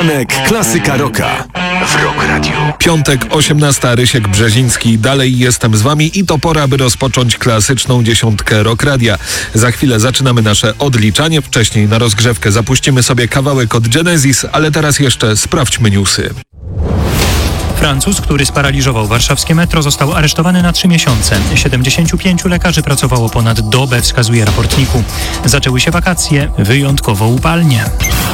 Klasyka Rocka w Rock Radio. Piątek, 18. Rysiek Brzeziński. Dalej jestem z wami i to pora, by rozpocząć klasyczną dziesiątkę Rock Radia. Za chwilę zaczynamy nasze odliczanie. Wcześniej na rozgrzewkę zapuścimy sobie kawałek od Genesis, ale teraz jeszcze sprawdźmy newsy. Francuz, który sparaliżował warszawskie metro, został aresztowany na 3 miesiące. 75 lekarzy pracowało ponad dobę, wskazuje raport NIK-u. Zaczęły się wakacje, wyjątkowo upalnie.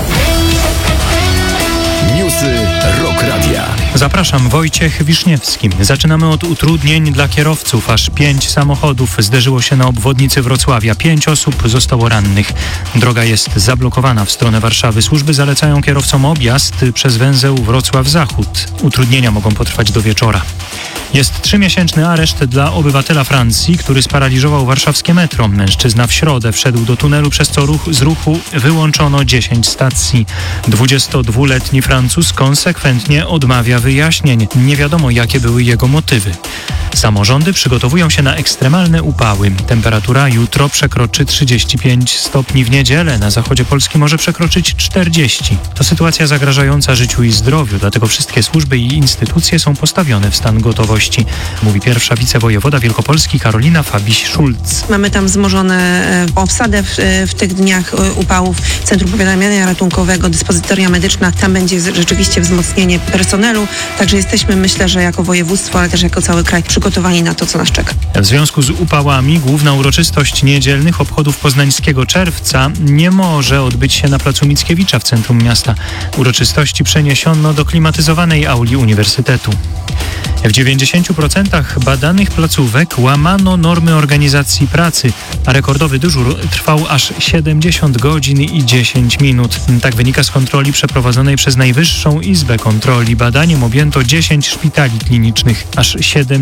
Newsy Rock Radia. Zapraszam, Wojciech Wiszniewski. Zaczynamy od utrudnień dla kierowców. Aż 5 samochodów zderzyło się na obwodnicy Wrocławia. 5 osób zostało rannych. Droga jest zablokowana w stronę Warszawy. Służby zalecają kierowcom objazd przez węzeł Wrocław Zachód. Utrudnienia mogą potrwać do wieczora. Jest 3-miesięczny areszt dla obywatela Francji, który sparaliżował warszawskie metro. Mężczyzna w środę wszedł do tunelu, przez co z ruchu wyłączono 10 stacji. 22-letni Francuz konsekwentnie odmawia wyjaśnień. Nie wiadomo, jakie były jego motywy. Samorządy przygotowują się na ekstremalne upały. Temperatura jutro przekroczy 35 stopni, w niedzielę na zachodzie Polski może przekroczyć 40. To sytuacja zagrażająca życiu i zdrowiu, dlatego wszystkie służby i instytucje są postawione w stan gotowości, mówi pierwsza wicewojewoda Wielkopolski Karolina Fabiś-Szulc. Mamy tam wzmożone obsadę w tych dniach upałów. Centrum Powiadamiania Ratunkowego, dyspozytoria medyczna. Tam będzie rzeczywiście wzmocnienie personelu. Także jesteśmy, myślę, że jako województwo, ale też jako cały kraj przygotowani na to, co nas czeka. W związku z upałami główna uroczystość niedzielnych obchodów poznańskiego czerwca nie może odbyć się na placu Mickiewicza w centrum miasta. Uroczystości przeniesiono do klimatyzowanej auli uniwersytetu. W 90% badanych placówek łamano normy organizacji pracy, a rekordowy dyżur trwał aż 70 godzin i 10 minut. Tak wynika z kontroli przeprowadzonej przez Najwyższą Izbę Kontroli. Badaniem objęto 10 szpitali klinicznych. Aż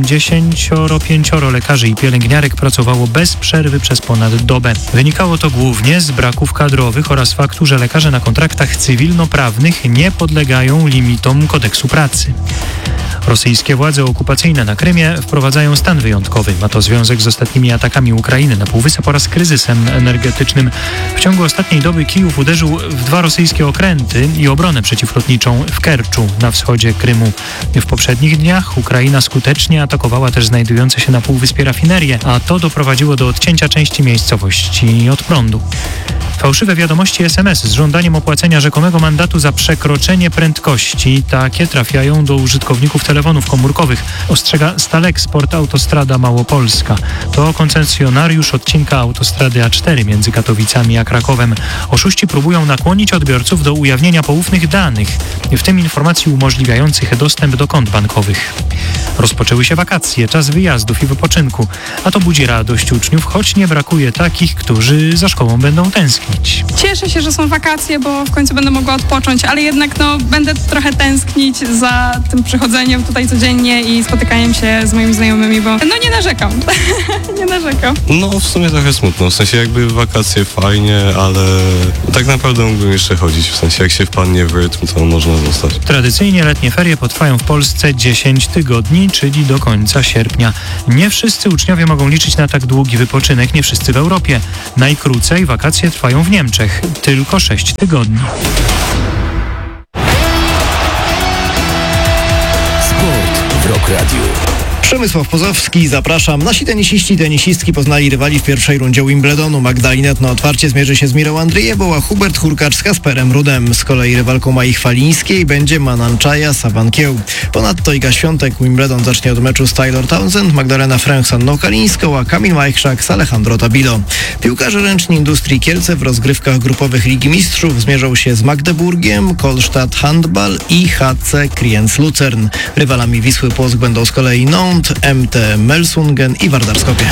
75 lekarzy i pielęgniarek pracowało bez przerwy przez ponad dobę. Wynikało to głównie z braków kadrowych oraz faktu, że lekarze na kontraktach cywilnoprawnych nie podlegają limitom kodeksu pracy. Rosyjskie władze okupacyjne na Krymie wprowadzają stan wyjątkowy. Ma to związek z ostatnimi atakami Ukrainy na Półwysep oraz kryzysem energetycznym. W ciągu ostatniej doby Kijów uderzył w 2 rosyjskie okręty i obronę przeciwlotniczą w Kerczu na wschodzie Krymu. W poprzednich dniach Ukraina skutecznie atakowała też znajdujące się na Półwyspie rafinerie, a to doprowadziło do odcięcia części miejscowości od prądu. Fałszywe wiadomości SMS z żądaniem opłacenia rzekomego mandatu za przekroczenie prędkości. Takie trafiają do użytkowników telefonów komórkowych, ostrzega Stalexport Autostrada Małopolska. To koncesjonariusz odcinka autostrady A4 między Katowicami a Krakowem. Oszuści próbują nakłonić odbiorców do ujawnienia poufnych danych, w tym informacji umożliwiających dostęp do kont bankowych. Rozpoczęły się wakacje, czas wyjazdów i wypoczynku, a to budzi radość uczniów, choć nie brakuje takich, którzy za szkołą będą tęsknić. Cieszę się, że są wakacje, bo w końcu będę mogła odpocząć, ale jednak będę trochę tęsknić za tym przychodzeniem tutaj codziennie i spotykaniem się z moimi znajomymi, bo nie narzekam. Nie narzekam. No w sumie trochę smutno, w sensie jakby wakacje fajnie, ale tak naprawdę mógłbym jeszcze chodzić, w sensie jak się wpadnie w rytm, to można zostać. Tradycyjnie letnie ferie potrwają w Polsce 10 tygodni, czyli do końca sierpnia. Nie wszyscy uczniowie mogą liczyć na tak długi wypoczynek, nie wszyscy w Europie. Najkrócej wakacje trwają w Niemczech, tylko 6 tygodni. Sport w Rock Radio. Przemysław Pozowski, zapraszam. Nasi tenisistki poznali rywali w pierwszej rundzie Wimbledonu. Magdalinet na otwarcie zmierzy się z Mirą Andrzejewą, a Hubert Hurkacz z Kasperem Rudem. Z kolei rywalką Mai Chwalińskiej będzie Mananczaja Sabankieł. Ponadto Iga Świątek Wimbledon zacznie od meczu z Taylor Townsend, Magdalena Fręch z Anną Kalińską, a Kamil Majchrzak z Alejandro Tabilo. Piłkarze ręczni Industrii Kielce w rozgrywkach grupowych Ligi Mistrzów zmierzą się z Magdeburgiem, Kolstadt Handball i HC Kriens Lucern. Rywalami Wisły Płock będą z kolei Nantes, MT Melsungen i Vardar Skopje.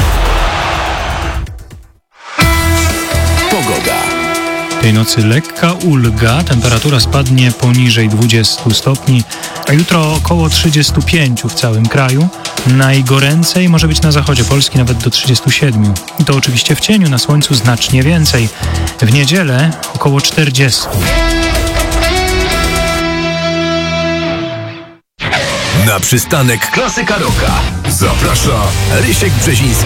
Pogoda. Tej nocy lekka ulga, temperatura spadnie poniżej 20 stopni, a jutro około 35 w całym kraju. Najgoręcej może być na zachodzie Polski, nawet do 37. I to oczywiście w cieniu, na słońcu znacznie więcej. W niedzielę około 40. Na przystanek Klasyka Rocka zaprasza Rysiek Brzeziński.